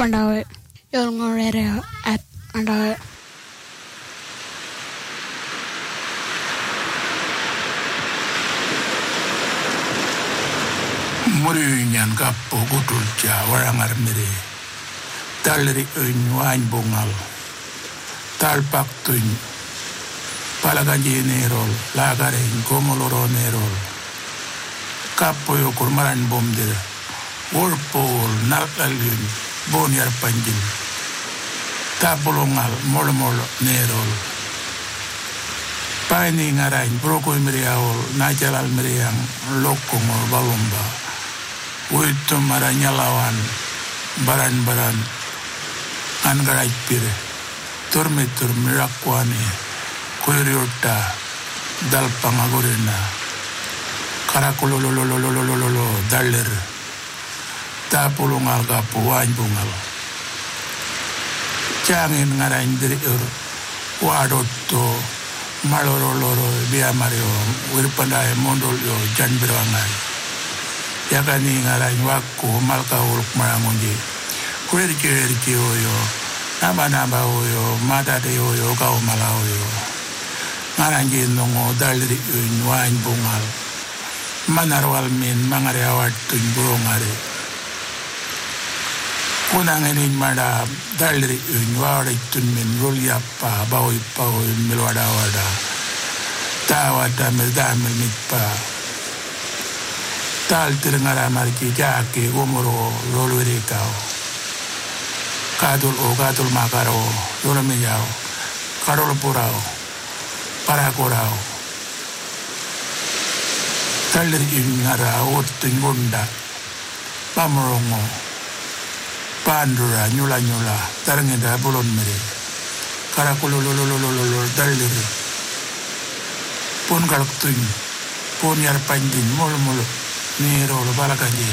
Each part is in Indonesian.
Wandawe yolngorere at andawe Muriunyan kappo kutulja warangar mire talri wan bongal talpaktuin palagaji nerol lagarein gomoloro nerol kappo yo kurmaran bomdir wolpol nalalun bonyar panjin tapolongal molmol nerol paini ngarain broko miriaol najalal miriang lokongol balomba Wito maranya lawan baran-baran angarai pire turmitur mirakwane kuiriota dal pangagorena karakolololololololo daler tapulungal kapuan bungal jangin ngarai diri wadotto maloroloro biya mario wirpandai mondol yo janbirangai yakani ngarai wakku malka uluk marangonji kuerki oyo namba oyo madade oyo kau mala oyo ngaranji nongo dalri wan bungal manarwal min mangare awat tun burongare kunangenin mada dalri wawari tun min rulyappa bawi pawi milwada wada tawada mildamil mitpa tal tirangara marki jake gomoro lolwere kao kadul makaro lolo mejao karol purao parakorao talir ingara otin gonda pamorongo pandura nyula tarangeda bolon mere karakololololololo dalir pon kalaktuin pon yar panjin mol Nero lo balakaji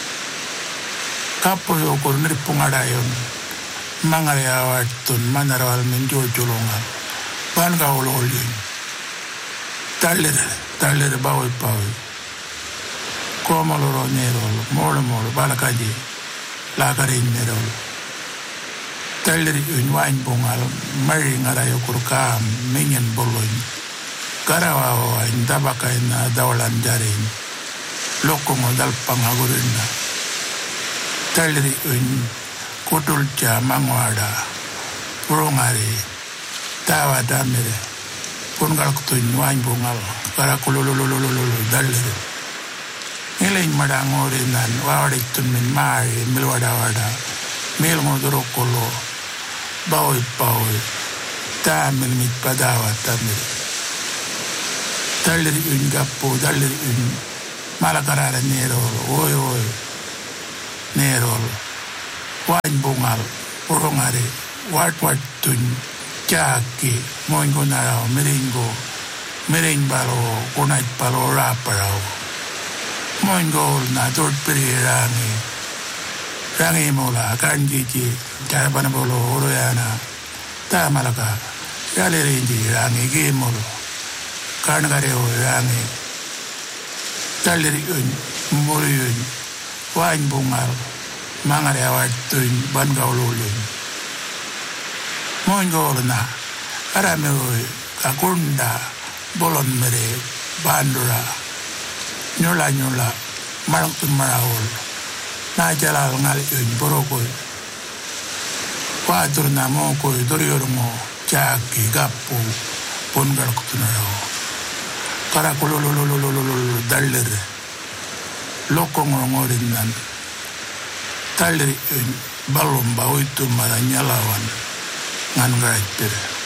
kapo yo ko niripungadayon mangare awatun manarawal menjo jolonga banga ololin taler bawi pawi komoloro nero molo balakaji lagarin nero taler unwain bungal mari ngarayo kurkam menyen bolon karawa indabaka ina dawalan jarin Lokongo dal pangagorena talri kutulja mangwada purongari tawa damere pungal kutuin wan bungal karakulolololololo dalre ngelain madangore nan wawari tunmin mari milwada mil modorokolo bawi tamil mit padawa tamir talri gapo dalri Malakarara nerol, oy, nerol, wan bungal, purongare, wat tun, jaki, moingo narao, mering balo, kunait palo raparao. Moingo na dort peri rangi mola, kanjiji, jarabana bolo, oroyana, ta malaka, yalerendi, rangi gemolo, karnagareo, rangi, talir muriyun wan bungal mangare awat tun bangaululun mongol na arame kakunda bolon mere bandura nyula marang tun maraul na jalal ngal boroko wadur na moko doriormo jaki gapu pongal kutunaro karakololololololo daller lokongorngorin nan talir balomba oitu maranyalawan ngan gaipir